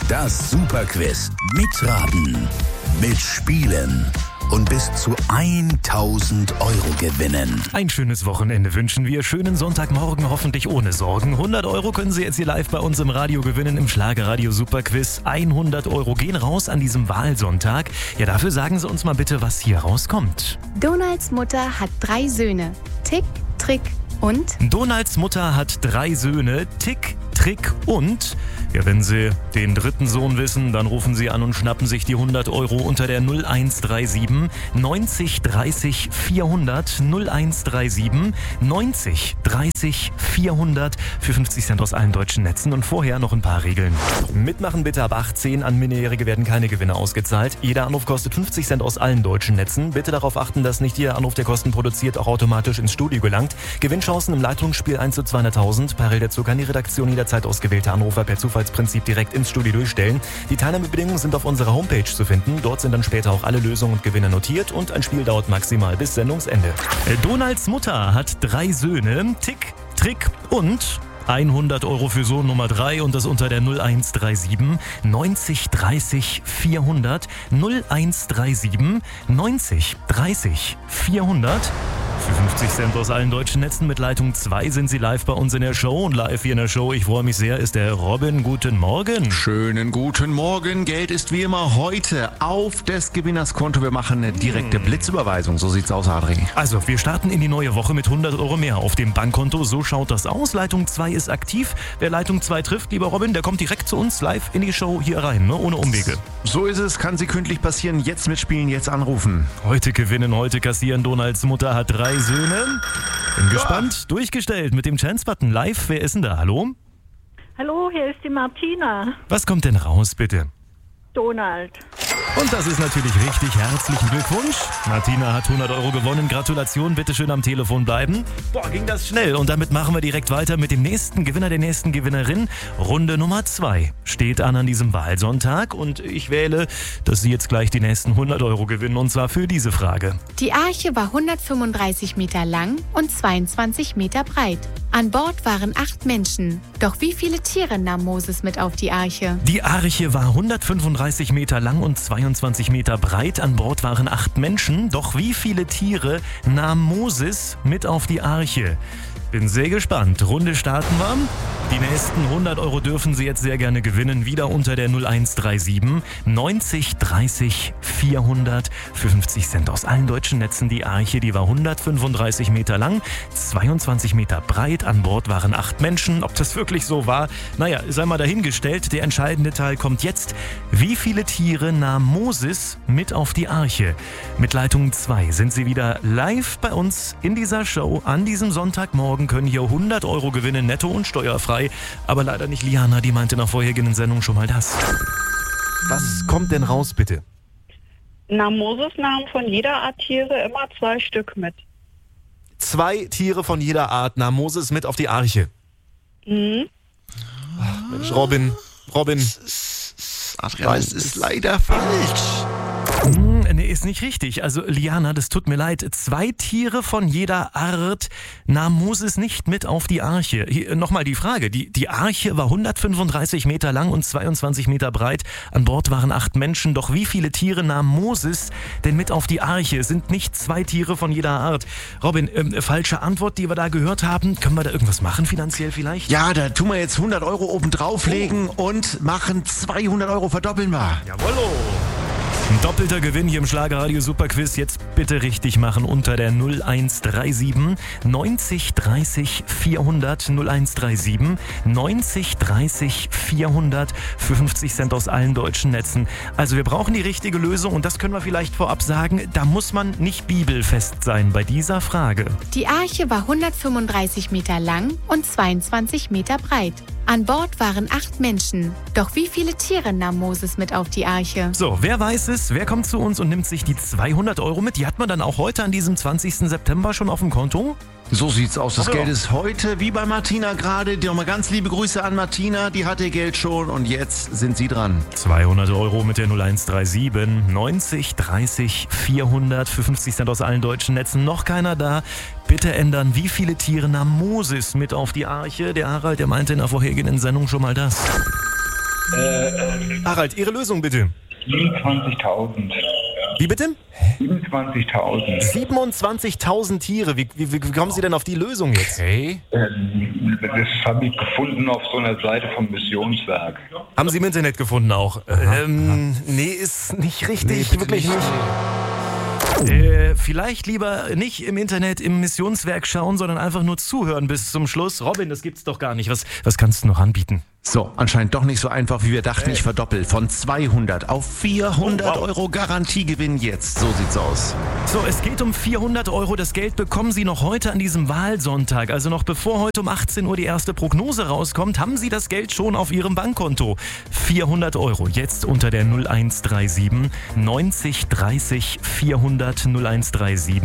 Das Superquiz. Mitraten, mitspielen und bis zu 1.000 € gewinnen. Ein schönes Wochenende wünschen wir. Schönen Sonntagmorgen, hoffentlich ohne Sorgen. 100 € können Sie jetzt hier live bei uns im Radio gewinnen, im Schlagerradio Superquiz. 100 € gehen raus an diesem Wahlsonntag. Ja, dafür sagen Sie uns mal bitte, was hier rauskommt. Donalds Mutter hat 3 Söhne. Tick, Trick und? Donalds Mutter hat 3 Söhne. Tick, Trick und? Ja, wenn Sie den dritten Sohn wissen, dann rufen Sie an und schnappen sich die 100 € unter der 0137 90 30 400 0137 90 30 400 für 50 Cent aus allen deutschen Netzen. Und vorher noch ein paar Regeln. Mitmachen bitte ab 18. An Minderjährige werden keine Gewinne ausgezahlt. Jeder Anruf kostet 50 Cent aus allen deutschen Netzen. Bitte darauf achten, dass nicht jeder Anruf, der Kosten produziert, auch automatisch ins Studio gelangt. Gewinnchancen im Leitungsspiel 1 zu 200.000. Parallel dazu kann die Redaktion jederzeit ausgewählte Anrufer per Zufallsprinzip direkt ins Studio durchstellen. Die Teilnahmebedingungen sind auf unserer Homepage zu finden. Dort sind dann später auch alle Lösungen und Gewinne notiert und ein Spiel dauert maximal bis Sendungsende. Donalds Mutter hat 3 Söhne. Tick, Trick und 100 € für Sohn Nummer 3 und das unter der 0137 90 30 400 0137 90 30 400. Für 50 Cent aus allen deutschen Netzen mit Leitung 2 sind Sie live bei uns in der Show. Und live hier in der Show, ich freue mich sehr, ist der Robin. Guten Morgen. Schönen guten Morgen. Geld ist wie immer heute auf des Gewinners Konto. Wir machen eine direkte Blitzüberweisung. So sieht's aus, Adri. Also, wir starten in die neue Woche mit 100 € mehr auf dem Bankkonto. So schaut das aus. Leitung 2 ist aktiv. Wer Leitung 2 trifft, lieber Robin, der kommt direkt zu uns live in die Show hier rein, ne? Ohne Umwege. So ist es. Kann sekündlich passieren. Jetzt mitspielen, jetzt anrufen. Heute gewinnen, heute kassieren. Donalds Mutter hat 3 Söhne. Bin gespannt. Durchgestellt mit dem Chance-Button live. Wer ist denn da? Hallo? Hallo, hier ist die Martina. Was kommt denn raus, bitte? Donald. Und das ist natürlich richtig. Herzlichen Glückwunsch. Martina hat 100 € gewonnen. Gratulation. Bitte schön am Telefon bleiben. Boah, ging das schnell. Und damit machen wir direkt weiter mit dem nächsten Gewinner, der nächsten Gewinnerin. Runde Nummer 2 steht an diesem Wahlsonntag. Und ich wähle, dass Sie jetzt gleich die nächsten 100 € gewinnen. Und zwar für diese Frage. Die Arche war 135 Meter lang und 22 Meter breit. An Bord waren 8 Menschen. Doch wie viele Tiere nahm Moses mit auf die Arche? Die Arche war 135 Meter lang und 22 Meter breit. An Bord waren 8 Menschen. Doch wie viele Tiere nahm Moses mit auf die Arche? Bin sehr gespannt. Runde starten wir. Die nächsten 100 € dürfen Sie jetzt sehr gerne gewinnen. Wieder unter der 0137 90 30 400 für 50 Cent aus allen deutschen Netzen. Die Arche, die war 135 Meter lang, 22 Meter breit. An Bord waren 8 Menschen. Ob das wirklich so war? Naja, sei mal dahingestellt. Der entscheidende Teil kommt jetzt. Wie viele Tiere nahm Moses mit auf die Arche? Mit Leitung 2 sind Sie wieder live bei uns in dieser Show an diesem Sonntagmorgen. Können hier 100 € gewinnen, netto und steuerfrei. Aber leider nicht Liana, die meinte nach vorhergehenden Sendung schon mal das. Was kommt denn raus, bitte? Na, Moses nahm von jeder Art Tiere immer 2 Stück mit. 2 Tiere von jeder Art nahm Moses mit auf die Arche. Ach, Mensch, Robin. Adrian, es ist leider falsch. Nee, ist nicht richtig. Also, Liana, das tut mir leid. 2 Tiere von jeder Art nahm Moses nicht mit auf die Arche. Hier, nochmal die Frage. Die Arche war 135 Meter lang und 22 Meter breit. An Bord waren 8 Menschen. Doch wie viele Tiere nahm Moses denn mit auf die Arche? Es sind nicht 2 Tiere von jeder Art. Robin, falsche Antwort, die wir da gehört haben. Können wir da irgendwas machen finanziell vielleicht? Ja, da tun wir jetzt 100 € oben drauflegen und machen 200 € verdoppeln wir. Jawollo! Ein doppelter Gewinn hier im Schlagerradio Superquiz. Jetzt bitte richtig machen unter der 0137 90 30 400 0137 90 30 400 für 50 Cent aus allen deutschen Netzen. Also wir brauchen die richtige Lösung und das können wir vielleicht vorab sagen, da muss man nicht bibelfest sein bei dieser Frage. Die Arche war 135 Meter lang und 22 Meter breit. An Bord waren 8 Menschen. Doch wie viele Tiere nahm Moses mit auf die Arche? So, wer weiß es? Wer kommt zu uns und nimmt sich die 200 € mit? Die hat man dann auch heute an diesem 20. September schon auf dem Konto? So sieht's aus. Das Ja. Geld ist heute, wie bei Martina gerade. Nochmal ganz liebe Grüße an Martina. Die hat ihr Geld schon und jetzt sind Sie dran. 200 € mit der 0137 90 30 400 für 50 Cent aus allen deutschen Netzen. Noch keiner da. Bitte ändern, wie viele Tiere nahm Moses mit auf die Arche? Der Harald, der meinte in der vorhergehenden Sendung schon mal das. Harald, Ihre Lösung bitte. 27.000. Wie bitte? 27.000. 27.000 Tiere. Wie kommen Sie denn auf die Lösung jetzt? Okay. Das habe ich gefunden auf so einer Seite vom Missionswerk. Haben Sie im Internet gefunden auch? Nee, ist nicht richtig, wirklich nicht. Vielleicht lieber nicht im Internet im Missionswerk schauen, sondern einfach nur zuhören bis zum Schluss. Robin, das gibt's doch gar nicht. Was kannst du noch anbieten? So, anscheinend doch nicht so einfach, wie wir dachten. Ich verdoppel von 200 auf 400 Euro Garantiegewinn jetzt. So sieht's aus. So, es geht um 400 Euro. Das Geld bekommen Sie noch heute an diesem Wahlsonntag. Also noch bevor heute um 18 Uhr die erste Prognose rauskommt, haben Sie das Geld schon auf Ihrem Bankkonto. 400 Euro jetzt unter der 0137 90 30 400 0137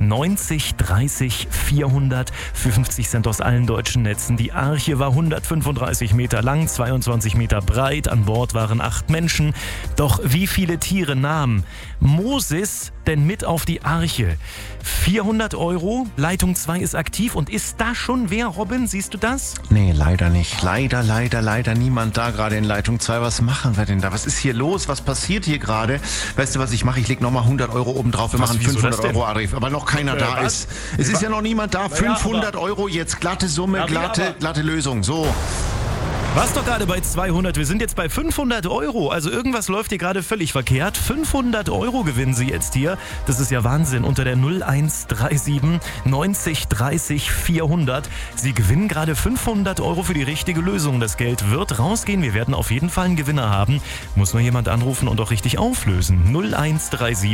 90 30 400 für 50 Cent aus allen deutschen Netzen. Die Arche war 135 Meter lang, 22 Meter breit. An Bord waren 8 Menschen. Doch wie viele Tiere nahm Moses denn mit auf die Arche? 400 Euro, Leitung 2 ist aktiv. Und ist da schon wer, Robin? Siehst du das? Nee, leider nicht. Leider niemand da gerade in Leitung 2. Was machen wir denn da? Was ist hier los? Was passiert hier gerade? Weißt du, was ich mache? Ich lege nochmal 100 Euro oben drauf. Wir machen 500 Euro, Arif. Aber noch keiner da ist. Es ist ja noch niemand da. 500 Euro jetzt. Glatte Summe, glatte Lösung. So. War's doch gerade bei 200, wir sind jetzt bei 500 Euro. Also irgendwas läuft hier gerade völlig verkehrt. 500 Euro gewinnen Sie jetzt hier. Das ist ja Wahnsinn. Unter der 0137 90 30 400. Sie gewinnen gerade 500 Euro für die richtige Lösung. Das Geld wird rausgehen. Wir werden auf jeden Fall einen Gewinner haben. Muss nur jemand anrufen und auch richtig auflösen. 0137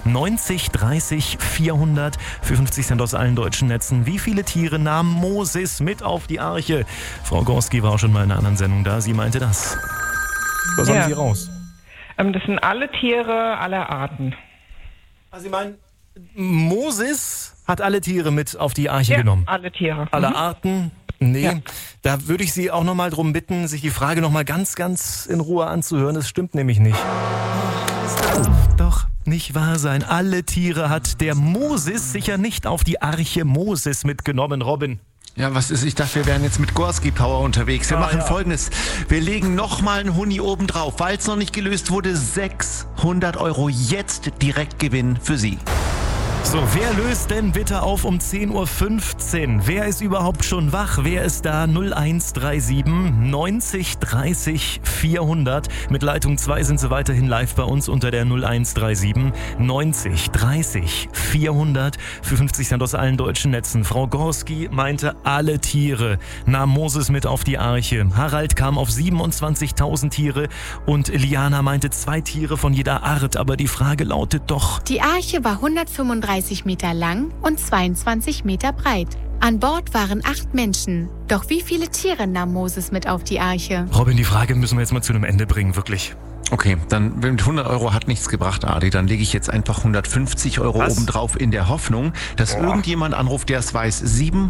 90 30 400 für 50 Cent aus allen deutschen Netzen. Wie viele Tiere nahm Moses mit auf die Arche? Frau Gorski war auch schon mal in einer anderen Sendung da. Sie meinte das. Was haben Sie raus? Das sind alle Tiere aller Arten. Also Sie meinen, Moses hat alle Tiere mit auf die Arche genommen? Alle Tiere. Aller Arten? Nee, da würde ich Sie auch nochmal drum bitten, sich die Frage nochmal ganz, ganz in Ruhe anzuhören. Das stimmt nämlich nicht. Das darf doch nicht wahr sein. Alle Tiere hat der Moses sicher nicht auf die Arche Moses mitgenommen, Robin. Ja, was ist? Ich dachte, wir wären jetzt mit Gorski Power unterwegs. Wir machen Folgendes. Wir legen nochmal einen Huni oben drauf. Weil es noch nicht gelöst wurde, 600 Euro jetzt direkt Gewinn für Sie. So, wer löst denn bitte auf um 10.15 Uhr? Wer ist überhaupt schon wach? Wer ist da? 0137 90 30 400. Mit Leitung 2 sind Sie weiterhin live bei uns unter der 0137 90 30 400 für 50 Cent aus allen deutschen Netzen. Frau Gorski meinte, alle Tiere nahm Moses mit auf die Arche. Harald kam auf 27.000 Tiere und Liana meinte 2 Tiere von jeder Art. Aber die Frage lautet doch... Die Arche war 135 Meter lang und 22 Meter breit. An Bord waren 8 Menschen. Doch wie viele Tiere nahm Moses mit auf die Arche? Robin, die Frage müssen wir jetzt mal zu einem Ende bringen, wirklich. Okay, dann mit 100 Euro hat nichts gebracht, Adi. Dann lege ich jetzt einfach 150 Euro obendrauf in der Hoffnung, dass irgendjemand anruft, der es weiß.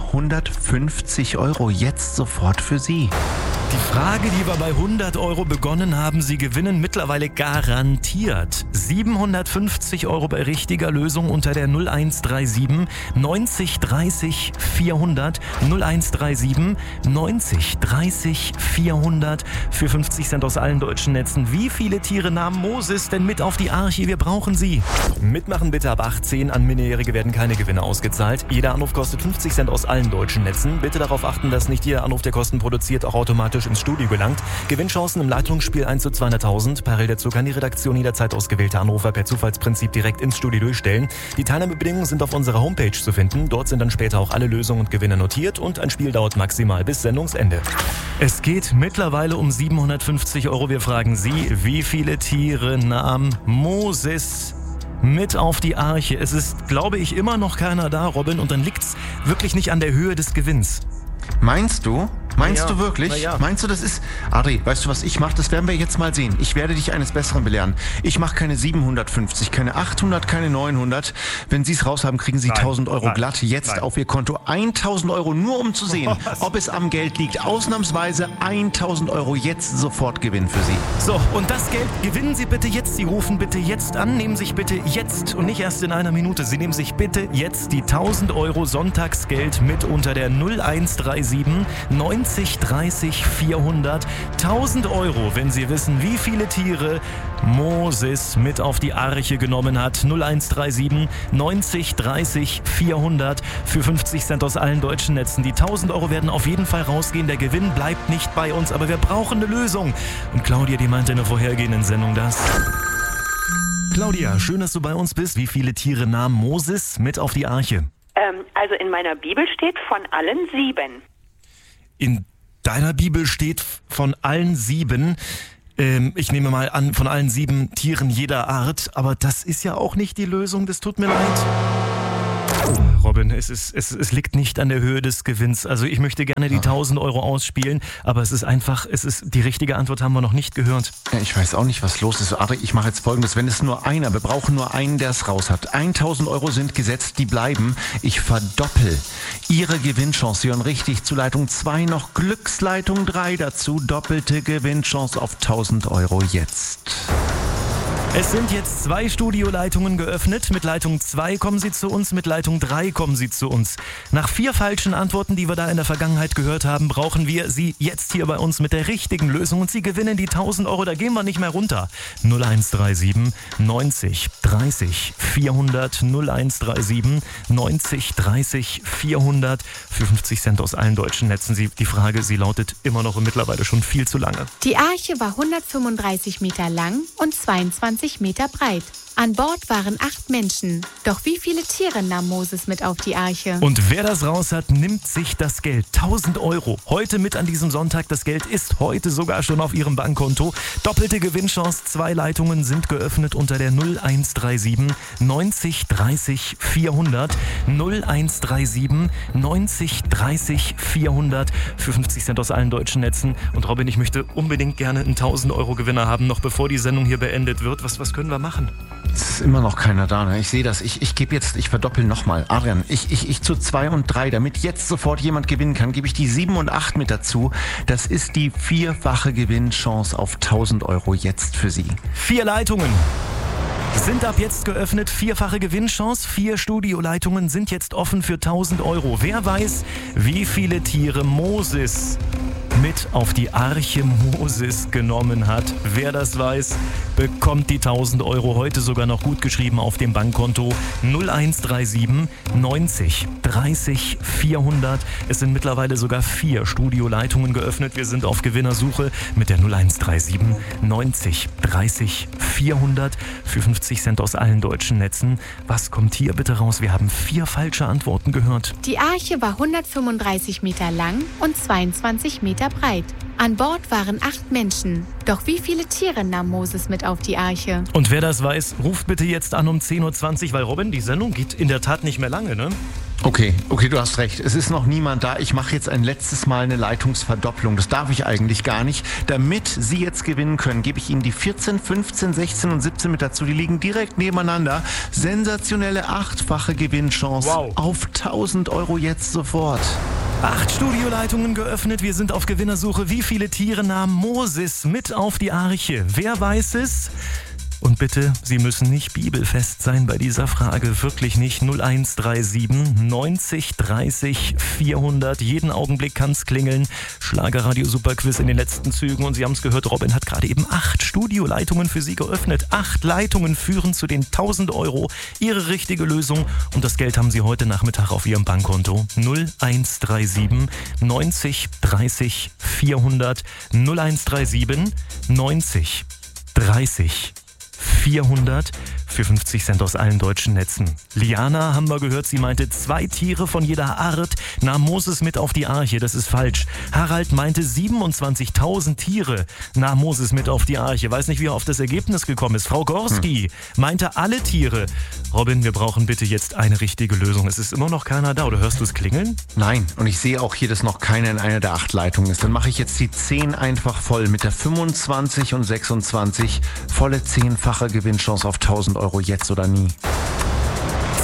750 Euro jetzt sofort für Sie. Die Frage, die wir bei 100 Euro begonnen haben, Sie gewinnen mittlerweile garantiert. 750 Euro bei richtiger Lösung unter der 0137 90 30 400. 0137 90 30 400 für 50 Cent aus allen deutschen Netzen. Wie viele Tiere nahm Moses denn mit auf die Arche? Wir brauchen Sie. Mitmachen bitte ab 18. An Minderjährige werden keine Gewinne ausgezahlt. Jeder Anruf kostet 50 Cent aus allen deutschen Netzen. Bitte darauf achten, dass nicht jeder Anruf, der Kosten produziert, auch automatisch ins Studio gelangt. Gewinnchancen im Leitungsspiel 1 zu 200.000. Parallel dazu kann die Redaktion jederzeit ausgewählte Anrufer per Zufallsprinzip direkt ins Studio durchstellen. Die Teilnahmebedingungen sind auf unserer Homepage zu finden. Dort sind dann später auch alle Lösungen und Gewinne notiert und ein Spiel dauert maximal bis Sendungsende. Es geht mittlerweile um 750 Euro. Wir fragen Sie, wie viele Tiere nahm Moses mit auf die Arche? Es ist, glaube ich, immer noch keiner da, Robin, und dann liegt's wirklich nicht an der Höhe des Gewinns. Meinst du? Meinst du wirklich? Meinst du, das ist... Adri, weißt du, was ich mache? Das werden wir jetzt mal sehen. Ich werde dich eines Besseren belehren. Ich mache keine 750, keine 800, keine 900. Wenn Sie es raus haben, kriegen Sie 1.000 Euro glatt jetzt auf Ihr Konto. 1.000 Euro, nur um zu sehen, ob es am Geld liegt. Ausnahmsweise 1.000 Euro jetzt sofort Gewinn für Sie. So, und das Geld gewinnen Sie bitte jetzt. Sie rufen bitte jetzt an. Nehmen sich bitte jetzt und nicht erst in einer Minute. Sie nehmen sich bitte jetzt die 1.000 Euro Sonntagsgeld mit unter der 0137 90 90 30 400. 1000 Euro, wenn Sie wissen, wie viele Tiere Moses mit auf die Arche genommen hat. 0137 90 30 400 für 50 Cent aus allen deutschen Netzen. Die 1000 Euro werden auf jeden Fall rausgehen. Der Gewinn bleibt nicht bei uns, aber wir brauchen eine Lösung. Und Claudia, die meinte in der vorhergehenden Sendung das. Claudia, schön, dass du bei uns bist. Wie viele Tiere nahm Moses mit auf die Arche? Also in meiner Bibel steht von allen 7. In deiner Bibel steht von allen 7. Ich nehme mal an, von allen 7 Tieren jeder Art. Aber das ist ja auch nicht die Lösung. Das tut mir leid. Robin, es liegt nicht an der Höhe des Gewinns. Also ich möchte gerne die 1000 Euro ausspielen, aber die richtige Antwort haben wir noch nicht gehört. Ja, ich weiß auch nicht, was los ist. Adri, ich mache jetzt Folgendes. Wenn es nur einer, wir brauchen nur einen, der es raus hat. 1000 Euro sind gesetzt, die bleiben. Ich verdoppel Ihre Gewinnchance. Sie hören richtig zu Leitung 2 noch Glücksleitung 3 dazu. Doppelte Gewinnchance auf 1000 Euro jetzt. Es sind jetzt 2 Studioleitungen geöffnet. Mit Leitung 2 kommen Sie zu uns, mit Leitung 3 kommen Sie zu uns. Nach 4 falschen Antworten, die wir da in der Vergangenheit gehört haben, brauchen wir Sie jetzt hier bei uns mit der richtigen Lösung und Sie gewinnen die 1000 Euro. Da gehen wir nicht mehr runter. 0137 90 30 400 0137 90 30 400 für 50 Cent aus allen deutschen Netzen. Die Frage, sie lautet immer noch und mittlerweile schon viel zu lange. Die Arche war 135 Meter lang und 22 Meter breit. An Bord waren 8 Menschen. Doch wie viele Tiere nahm Moses mit auf die Arche? Und wer das raus hat, nimmt sich das Geld. 1000 Euro. Heute mit an diesem Sonntag. Das Geld ist heute sogar schon auf Ihrem Bankkonto. Doppelte Gewinnchance. 2 Leitungen sind geöffnet unter der 0137 90 30 400. 0137 90 30 400 für 50 Cent aus allen deutschen Netzen. Und Robin, ich möchte unbedingt gerne einen 1000 Euro Gewinner haben, noch bevor die Sendung hier beendet wird. Was können wir machen? Es ist immer noch keiner da, ne? Ich sehe das. Ich verdoppel nochmal. Adrian, ich zu 2 und 3, damit jetzt sofort jemand gewinnen kann, gebe ich die 7 und 8 mit dazu. Das ist die 4-fache Gewinnchance auf 1000 Euro jetzt für Sie. 4 Leitungen sind ab jetzt geöffnet. 4-fache Gewinnchance. 4 Studioleitungen sind jetzt offen für 1000 Euro. Wer weiß, wie viele Tiere Moses mit auf die Arche Moses genommen hat. Wer das weiß, bekommt die 1000 Euro heute sogar noch gut geschrieben auf dem Bankkonto. 0137 90 30 400. Es sind mittlerweile sogar 4 Studioleitungen geöffnet. Wir sind auf Gewinnersuche mit der 0137 90 30 400 für 50 Cent aus allen deutschen Netzen. Was kommt hier bitte raus? Wir haben 4 falsche Antworten gehört. Die Arche war 135 Meter lang und 22 Meter breit. An Bord waren 8 Menschen. Doch wie viele Tiere nahm Moses mit auf die Arche? Und wer das weiß, ruft bitte jetzt an um 10.20 Uhr, weil Robin, die Sendung geht in der Tat nicht mehr lange, ne? Okay, du hast recht. Es ist noch niemand da. Ich mache jetzt ein letztes Mal eine Leitungsverdopplung. Das darf ich eigentlich gar nicht. Damit Sie jetzt gewinnen können, gebe ich Ihnen die 14, 15, 16 und 17 mit dazu. Die liegen direkt nebeneinander. Sensationelle 8-fache Gewinnchance auf 1000 Euro jetzt sofort. 8 Studioleitungen geöffnet. Wir sind auf Gewinnersuche. Wie viele Tiere nahm Moses mit auf die Arche? Wer weiß es? Und bitte, Sie müssen nicht bibelfest sein bei dieser Frage, wirklich nicht. 0137 90 30 400. Jeden Augenblick kann's klingeln. Schlagerradio Superquiz in den letzten Zügen. Und Sie haben es gehört, Robin hat gerade eben 8 Studioleitungen für Sie geöffnet. 8 Leitungen führen zu den 1000 Euro. Ihre richtige Lösung. Und das Geld haben Sie heute Nachmittag auf Ihrem Bankkonto. 0137 90 30 400. 0137 90 30 400 für 50 Cent aus allen deutschen Netzen. Liana, haben wir gehört, sie meinte 2 Tiere von jeder Art nahm Moses mit auf die Arche. Das ist falsch. Harald meinte 27.000 Tiere nahm Moses mit auf die Arche. Weiß nicht, wie er auf das Ergebnis gekommen ist. Frau Gorski meinte alle Tiere. Robin, wir brauchen bitte jetzt eine richtige Lösung. Es ist immer noch keiner da. Oder hörst du es klingeln? Nein. Und ich sehe auch hier, dass noch keiner in einer der 8 Leitungen ist. Dann mache ich jetzt die 10 einfach voll mit der 25 und 26. Volle 10-fache Gewinnchance auf 1000 Euro jetzt oder nie.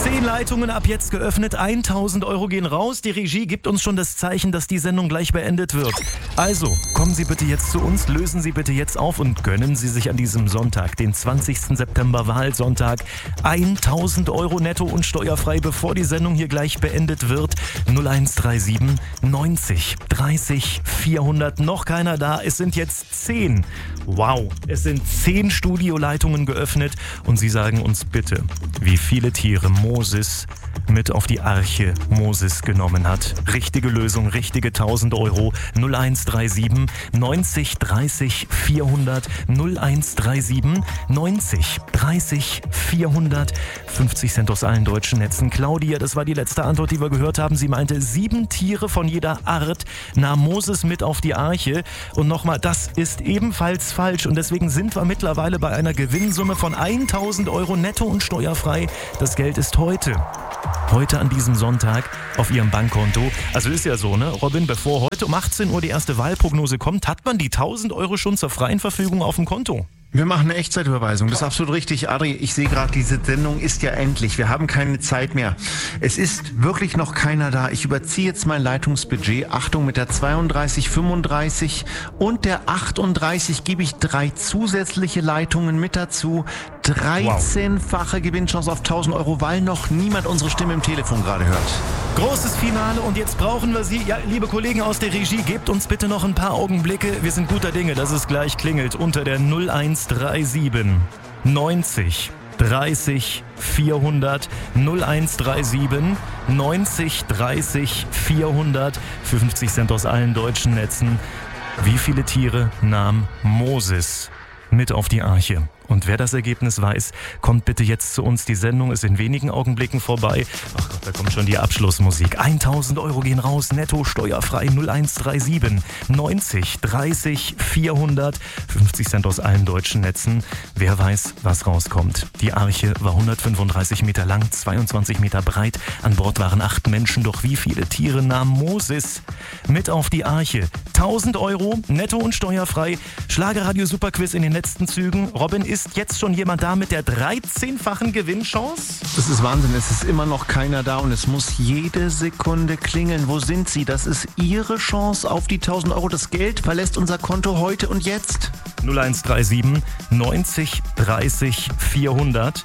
10 Leitungen ab jetzt geöffnet, 1000 Euro gehen raus. Die Regie gibt uns schon das Zeichen, dass die Sendung gleich beendet wird. Also, kommen Sie bitte jetzt zu uns, lösen Sie bitte jetzt auf und gönnen Sie sich an diesem Sonntag, den 20. September Wahlsonntag, 1000 Euro netto und steuerfrei, bevor die Sendung hier gleich beendet wird. 0137 90 30 400. Noch keiner da, es sind jetzt 10. Wow, es sind 10 Studioleitungen geöffnet und Sie sagen uns bitte, wie viele Tiere Moses mit auf die Arche Moses genommen hat. Richtige Lösung, richtige 1000 Euro. 0137 90 30 400. 0137 90 30 400. 50 Cent aus allen deutschen Netzen. Claudia, das war die letzte Antwort, die wir gehört haben. Sie meinte, 7 Tiere von jeder Art nahm Moses mit auf die Arche. Und nochmal, das ist ebenfalls falsch. Und deswegen sind wir mittlerweile bei einer Gewinnsumme von 1000 Euro netto und steuerfrei. Das Geld ist heute an diesem Sonntag auf Ihrem Bankkonto. Also ist ja so, ne, Robin, bevor heute um 18 Uhr die erste Wahlprognose kommt, hat man die 1000 Euro schon zur freien Verfügung auf dem Konto. Wir machen eine Echtzeitüberweisung, das ist absolut richtig. Adri, ich sehe gerade, diese Sendung ist ja endlich. Wir haben keine Zeit mehr. Es ist wirklich noch keiner da. Ich überziehe jetzt mein Leitungsbudget. Achtung, mit der 32, 35 und der 38 gebe ich 3 zusätzliche Leitungen mit dazu. 13-fache Gewinnchance auf 1000 Euro, weil noch niemand unsere Stimme im Telefon gerade hört. Großes Finale und jetzt brauchen wir Sie. Ja, liebe Kollegen aus der Regie, gebt uns bitte noch ein paar Augenblicke. Wir sind guter Dinge, dass es gleich klingelt unter der 0137 90 30 400. 0137 90 30 400 für 50 Cent aus allen deutschen Netzen. Wie viele Tiere nahm Moses mit auf die Arche? Und wer das Ergebnis weiß, kommt bitte jetzt zu uns. Die Sendung ist in wenigen Augenblicken vorbei. Ach Gott, da kommt schon die Abschlussmusik. 1000 Euro gehen raus, netto, steuerfrei. 0137 90 30 400. 50 Cent aus allen deutschen Netzen. Wer weiß, was rauskommt. Die Arche war 135 Meter lang, 22 Meter breit. An Bord waren 8 Menschen. Doch wie viele Tiere nahm Moses mit auf die Arche? 1000 Euro, netto und steuerfrei. Schlagerradio Superquiz in den letzten Zügen. Robin, ist jetzt schon jemand da mit der 13-fachen Gewinnchance? Das ist Wahnsinn, es ist immer noch keiner da und es muss jede Sekunde klingeln. Wo sind Sie? Das ist Ihre Chance auf die 1000 Euro. Das Geld verlässt unser Konto heute und jetzt. 0137 90 30 400.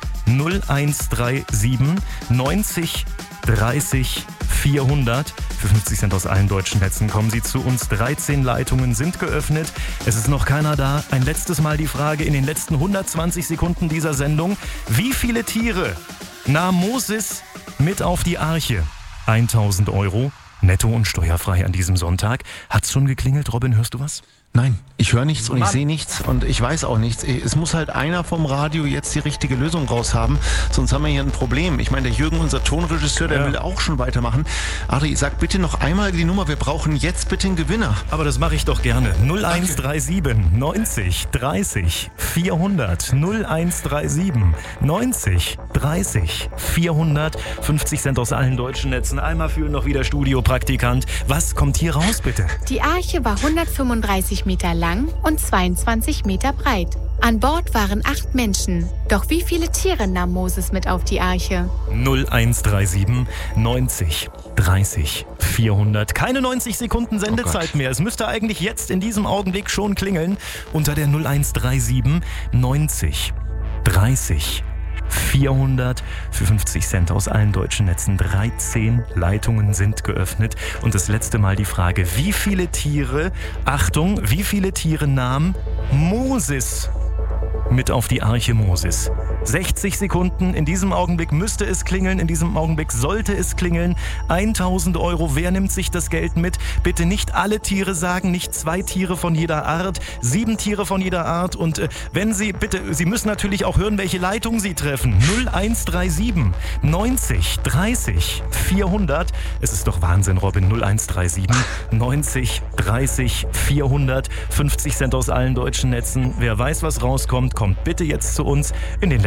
0137 90 30 400. Für 50 Cent aus allen deutschen Netzen kommen Sie zu uns. 13 Leitungen sind geöffnet. Es ist noch keiner da. Ein letztes Mal die Frage in den letzten 120 Sekunden dieser Sendung. Wie viele Tiere nahm Moses mit auf die Arche? 1000 Euro, netto und steuerfrei an diesem Sonntag. Hat's schon geklingelt? Robin, hörst du was? Nein, ich höre nichts und ich sehe nichts und ich weiß auch nichts. Es muss halt einer vom Radio jetzt die richtige Lösung raus haben, sonst haben wir hier ein Problem. Ich meine, der Jürgen, unser Tonregisseur, der will auch schon weitermachen. Adri, sag bitte noch einmal die Nummer, wir brauchen jetzt bitte einen Gewinner. Aber das mache ich doch gerne. 0137 90 30 400. 0137 90 30 400. 50 Cent aus allen deutschen Netzen. Einmal fühlen noch wieder Studiopraktikant. Was kommt hier raus, bitte? Die Arche war 135 Meter lang und 22 Meter breit. An Bord waren 8 Menschen. Doch wie viele Tiere nahm Moses mit auf die Arche? 0137 90 30 400. Keine 90 Sekunden Sendezeit mehr. Es müsste eigentlich jetzt in diesem Augenblick schon klingeln. Unter der 0137 90 30 400 für 50 Cent aus allen deutschen Netzen. 13 Leitungen sind geöffnet. Und das letzte Mal die Frage, wie viele Tiere, Achtung, wie viele Tiere nahm Moses mit auf die Arche Moses? 60 Sekunden, in diesem Augenblick müsste es klingeln, in diesem Augenblick sollte es klingeln. 1000 Euro, wer nimmt sich das Geld mit? Bitte nicht alle Tiere sagen, nicht 2 Tiere von jeder Art, 7 Tiere von jeder Art. Und wenn Sie, bitte, Sie müssen natürlich auch hören, welche Leitung Sie treffen. 0137 90 30 400. Es ist doch Wahnsinn, Robin. 0137 90 30 400. 50 Cent aus allen deutschen Netzen. Wer weiß, was rauskommt, kommt bitte jetzt zu uns in den letzten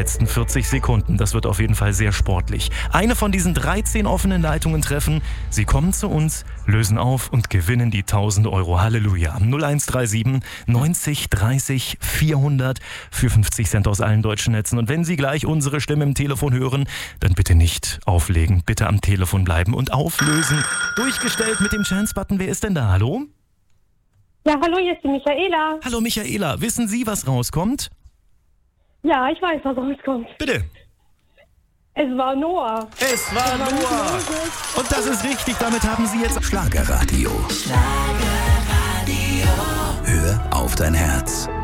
letzten 40 Sekunden. Das wird auf jeden Fall sehr sportlich. Eine von diesen 13 offenen Leitungen treffen. Sie kommen zu uns, lösen auf und gewinnen die 1000 Euro. Halleluja. 0137 90 30 400 für 50 Cent aus allen deutschen Netzen. Und wenn Sie gleich unsere Stimme im Telefon hören, dann bitte nicht auflegen. Bitte am Telefon bleiben und auflösen. Durchgestellt mit dem Chance-Button. Wer ist denn da? Hallo? Ja, hallo, hier ist die Michaela. Hallo Michaela. Wissen Sie, was rauskommt? Ja, ich weiß, was rauskommt. Bitte. Es war Noah. Es war Noah. Und das ist richtig. Damit haben Sie jetzt Schlagerradio. Hör auf dein Herz.